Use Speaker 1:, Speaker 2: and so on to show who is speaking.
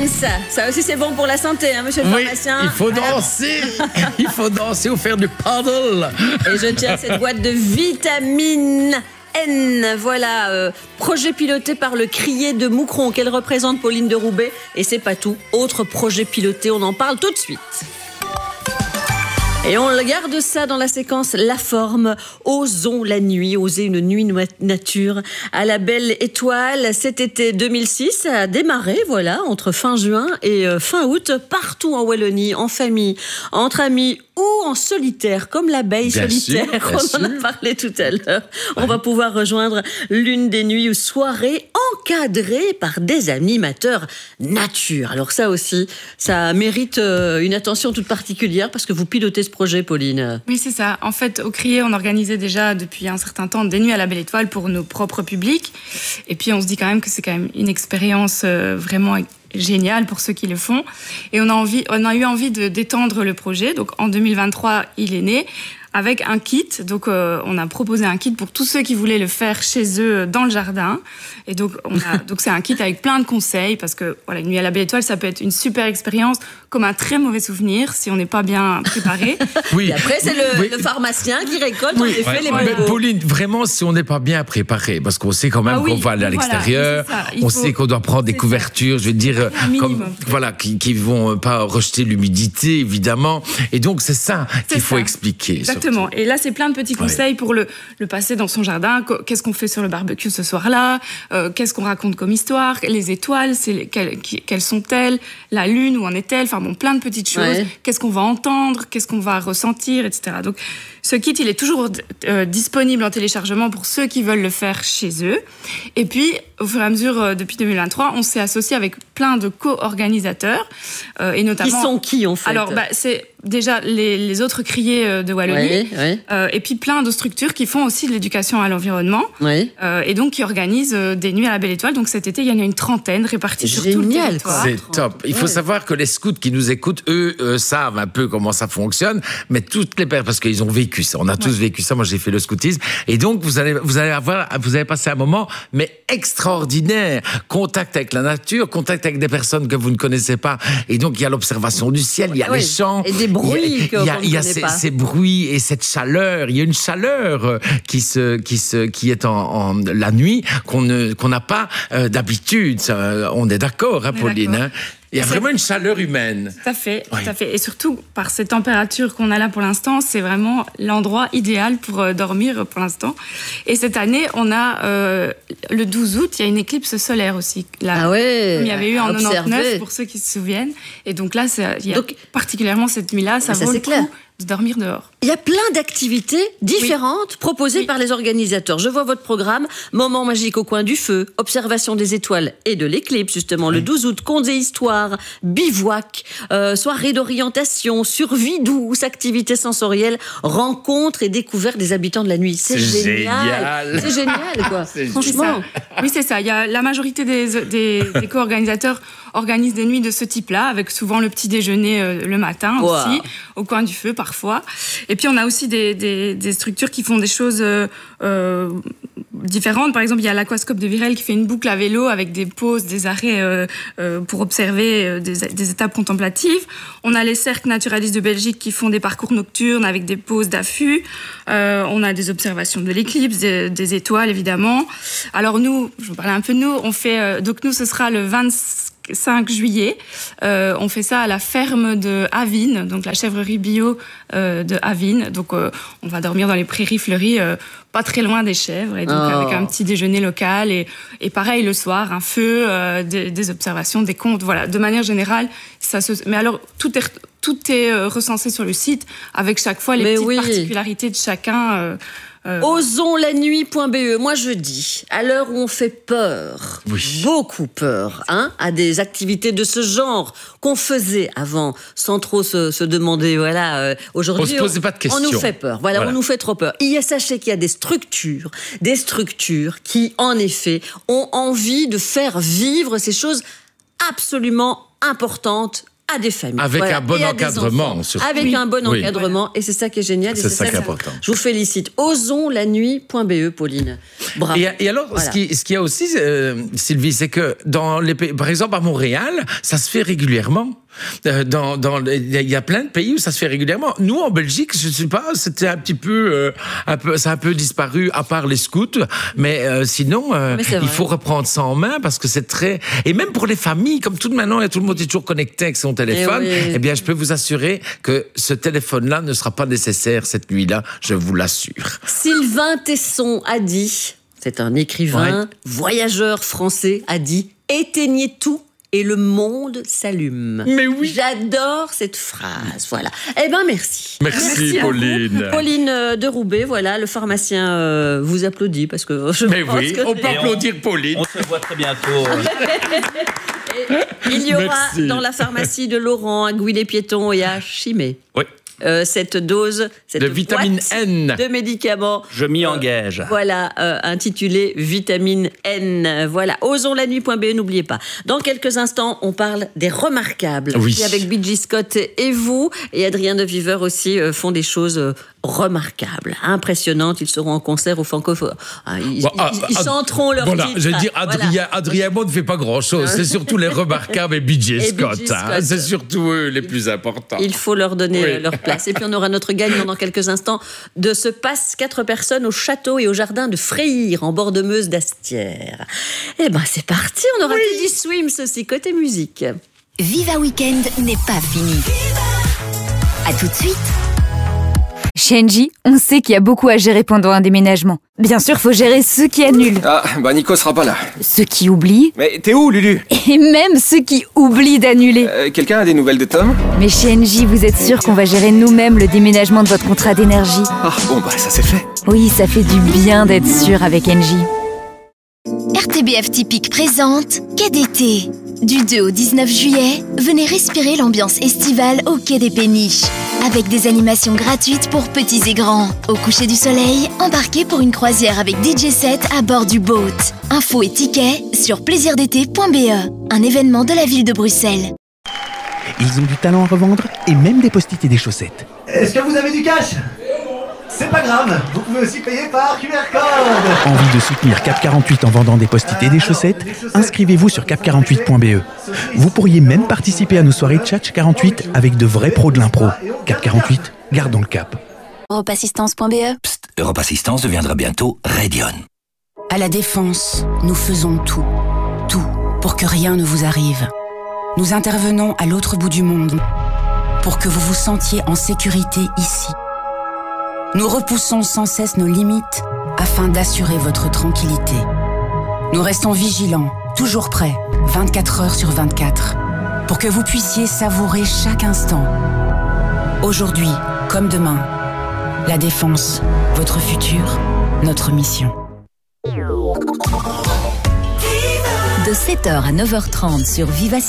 Speaker 1: dance. Ça aussi, c'est bon pour la santé, hein, monsieur le pharmacien.
Speaker 2: Il faut danser. Il faut danser ou faire du paddle.
Speaker 1: Et je tiens cette boîte de vitamine N. Voilà, projet piloté par le crier de Moucron qu'elle représente, Pauline de Roubaix. Et c'est pas tout. Autre projet piloté, on en parle tout de suite. Et on garde ça dans la séquence La Forme. Osons la nuit, oser une nuit nature à la belle étoile. Cet été 2006, ça a démarré, voilà, entre fin juin et fin août, partout en Wallonie, en famille, entre amis ou en solitaire, comme l'abeille solitaire. On en a parlé tout à l'heure. On va pouvoir rejoindre l'une des nuits ou soirées encadrées par des animateurs nature. Alors ça aussi, ça mérite une attention toute particulière parce que vous pilotez ce projet, Pauline.
Speaker 3: Oui, c'est ça. En fait, au Crier, on organisait déjà depuis un certain temps des nuits à la Belle Étoile pour nos propres publics. Et puis, on se dit quand même que c'est quand même une expérience vraiment géniale pour ceux qui le font. Et on a eu envie d'étendre le projet. Donc, en 2023, il est né avec un kit. Donc, on a proposé un kit pour tous ceux qui voulaient le faire chez eux dans le jardin. Et donc, c'est un kit avec plein de conseils parce que voilà, une nuit à la Belle Étoile, ça peut être une super expérience comme un très mauvais souvenir si on n'est pas bien préparé.
Speaker 2: Oui.
Speaker 1: Et après, c'est le pharmacien qui récolte en effet les
Speaker 2: Mais Pauline, vraiment, si on n'est pas bien préparé, parce qu'on sait quand même qu'on va aller à l'extérieur, on sait qu'on doit prendre des couvertures, je veux dire, qui vont pas rejeter l'humidité, évidemment. Et donc, c'est ça qu'il faut expliquer.
Speaker 3: Exactement. Surtout. Et là, c'est plein de petits conseils pour le passer dans son jardin. Qu'est-ce qu'on fait sur le barbecue ce soir-là? Qu'est-ce qu'on raconte comme histoire? Les étoiles, quelles sont-elles? La lune, où en est-elle? Enfin bon, plein de petites choses. Ouais. Qu'est-ce qu'on va entendre? Qu'est-ce qu'on va ressentir, etc. Donc, ce kit, il est toujours disponible en téléchargement pour ceux qui veulent le faire chez eux. Et puis, au fur et à mesure, depuis 2023, on s'est associé avec plein de co-organisateurs. Et notamment,
Speaker 1: qui sont qui, en fait?
Speaker 3: Alors, c'est déjà les autres criers de Wallonie. Oui. Et puis, plein de structures qui font aussi de l'éducation à l'environnement. Oui. Et donc, qui organisent des nuits à la Belle Étoile. Donc, cet été, il y en a une trentaine réparties sur tout le territoire.
Speaker 2: C'est top. Il faut savoir que les scouts qui nous écoutent, eux, savent un peu comment ça fonctionne. Mais toutes les personnes, parce qu'ils ont vécu ça. On a tous vécu ça. Moi, j'ai fait le scoutisme. Et donc, vous allez passer un moment, mais extraordinaire. Contact avec la nature, contact avec des personnes que vous ne connaissez pas. Et donc, il y a l'observation du ciel, il y a les chants.
Speaker 1: Et des bruits
Speaker 2: il y a ces bruits et cette chaleur. Il y a une chaleur qui est en la nuit qu'on n'a pas d'habitude. On est d'accord, hein, Pauline, hein? Il y a vraiment une chaleur humaine.
Speaker 3: Tout à fait, tout à fait. Et surtout, par ces températures qu'on a là pour l'instant, c'est vraiment l'endroit idéal pour dormir pour l'instant. Et cette année, on a le 12 août, il y a une éclipse solaire aussi. Là, comme il y avait eu en 99, pour ceux qui se souviennent. Et donc là, particulièrement cette nuit-là, ça vaut le coup de dormir dehors.
Speaker 1: Il y a plein d'activités différentes proposées par les organisateurs. Je vois votre programme, Moment magique au coin du feu, observation des étoiles et de l'éclipse, justement, le 12 août, contes et histoires, bivouac, soirée d'orientation, survie douce, activités sensorielles, rencontres et découvertes des habitants de la nuit. C'est génial. C'est génial, quoi. Franchement.
Speaker 3: Oui, c'est ça. Il y a la majorité des co-organisateurs organisent des nuits de ce type-là, avec souvent le petit déjeuner le matin aussi, au coin du feu parfois. Et puis on a aussi des structures qui font des choses différentes. Par exemple, il y a l'Aquascope de Virel qui fait une boucle à vélo avec des pauses, des arrêts pour observer des étapes contemplatives. On a les cercles naturalistes de Belgique qui font des parcours nocturnes avec des pauses d'affût. On a des observations de l'éclipse, des étoiles évidemment. Alors nous, je vous parlais un peu de nous, on fait donc nous ce sera le 25 juillet, on fait ça à la ferme de Avine, donc la chèvrerie bio de Avine. Donc on va dormir dans les prairies fleuries, pas très loin des chèvres, et donc avec un petit déjeuner local et pareil le soir, un feu, des observations, des contes. Voilà, de manière générale, mais alors tout est recensé sur le site avec chaque fois les petites particularités de chacun.
Speaker 1: Osonslannuit.be. Moi je dis, à l'heure où on fait peur, beaucoup peur, à des activités de ce genre qu'on faisait avant, sans trop se demander, aujourd'hui,
Speaker 2: on se posait pas de questions.
Speaker 1: On nous fait peur, on nous fait trop peur. Sachez qu'il y a des structures qui, en effet, ont envie de faire vivre ces choses absolument importantes à des familles.
Speaker 2: Avec un bon
Speaker 1: et à des
Speaker 2: encadrement.
Speaker 1: enfants.
Speaker 2: Surtout.
Speaker 1: Avec un bon encadrement. Et c'est ça qui est génial.
Speaker 2: C'est ça qui est important.
Speaker 1: Je vous félicite. Osonslannuit.be, Pauline. Bravo.
Speaker 2: Et alors, ce qu'il y a aussi, Sylvie, c'est que dans les pays, par exemple à Montréal, ça se fait régulièrement. Il y a plein de pays où ça se fait régulièrement. Nous, en Belgique, je ne sais pas, c'était un petit peu, ça a un peu disparu, à part les scouts. Mais sinon, il faut reprendre ça en main parce que c'est très... Et même pour les familles, comme tout maintenant, tout le monde est toujours connecté avec son téléphone, eh bien, je peux vous assurer que ce téléphone-là ne sera pas nécessaire cette nuit-là, je vous l'assure.
Speaker 1: Sylvain Tesson a dit, c'est un écrivain, voyageur français, a dit « Éteignez tout ». Et le monde s'allume.
Speaker 2: Mais oui.
Speaker 1: J'adore cette phrase. Voilà. Eh ben, merci.
Speaker 2: Merci Pauline.
Speaker 1: Pauline de Roubaix, voilà, le pharmacien vous applaudit parce que je
Speaker 2: Mais
Speaker 1: pense
Speaker 2: oui,
Speaker 1: que...
Speaker 2: on peut applaudir Pauline.
Speaker 4: On se voit très bientôt.
Speaker 1: Il y aura
Speaker 2: Merci.
Speaker 1: dans la pharmacie de Laurent à Gouy-les-Piétons et à Chimay.
Speaker 4: Oui.
Speaker 1: Cette dose, cette
Speaker 2: De vitamine
Speaker 1: boîte
Speaker 2: N.
Speaker 1: de médicaments.
Speaker 4: Je m'y engage.
Speaker 1: Voilà, intitulé Vitamine N. Voilà, osonslannuit.be, n'oubliez pas. Dans quelques instants, on parle des remarquables.
Speaker 2: Oui.
Speaker 1: Qui, avec B.J. Scott et vous, et Adrien de Viver aussi, font des choses remarquables, impressionnantes. Ils seront en concert au Francophone. Ils chanteront leur
Speaker 2: Voilà,
Speaker 1: titre.
Speaker 2: je veux dire,
Speaker 1: Voilà.
Speaker 2: Adrien Maud ne fait pas grand-chose. C'est surtout les remarquables et B.J. Scott.
Speaker 1: B.J. Scott.
Speaker 2: C'est surtout eux les plus importants.
Speaker 1: Il faut leur donner
Speaker 2: Oui.
Speaker 1: leur place. Et puis on aura notre gagnant dans quelques instants de ce passe 4 personnes au château et au jardin de Freyre en bord de Meuse d'Astières. Eh ben c'est parti, on aura Teddy Swims aussi côté musique.
Speaker 5: Viva Weekend n'est pas fini. À tout de suite.
Speaker 6: Chez Engie, on sait qu'il y a beaucoup à gérer pendant un déménagement. Bien sûr, faut gérer ceux qui annulent,
Speaker 7: Ah, bah Nico sera pas là.
Speaker 6: ceux qui oublient,
Speaker 7: Mais t'es où, Lulu?
Speaker 6: et même ceux qui oublient d'annuler.
Speaker 7: Quelqu'un a des nouvelles de Tom?
Speaker 6: Mais chez Engie, vous êtes sûr qu'on va gérer nous-mêmes le déménagement de votre contrat d'énergie.
Speaker 7: Ah, bon, bah ça c'est fait.
Speaker 6: Oui, ça fait du bien d'être sûr avec Engie.
Speaker 5: RTBF Typique présente Quai d'été. Du 2 au 19 juillet, venez respirer l'ambiance estivale au Quai des Péniches. Avec des animations gratuites pour petits et grands. Au coucher du soleil, embarquez pour une croisière avec DJ set à bord du boat. Infos et tickets sur plaisirdété.be. Un événement de la ville de Bruxelles.
Speaker 8: Ils ont du talent à revendre et même des post-it et des chaussettes.
Speaker 9: Est-ce que vous avez du cash? C'est pas grave, vous pouvez aussi payer par QR code.
Speaker 8: Envie de soutenir Cap 48 en vendant des post-it et des chaussettes? Inscrivez-vous sur cap48.be. Vous pourriez même participer à nos soirées Tchatch 48 avec de vrais pros de l'impro. Cap 48, gardons le cap.
Speaker 5: Europassistance.be.
Speaker 10: Psst, Europe Assistance deviendra bientôt Radion.
Speaker 11: À la Défense, nous faisons tout pour que rien ne vous arrive. Nous intervenons à l'autre bout du monde pour que vous vous sentiez en sécurité ici. Nous repoussons sans cesse nos limites afin d'assurer votre tranquillité. Nous restons vigilants, toujours prêts, 24 heures sur 24, pour que vous puissiez savourer chaque instant. Aujourd'hui, comme demain, la Défense, votre futur, notre mission.
Speaker 5: De 7h à 9h30 sur Viva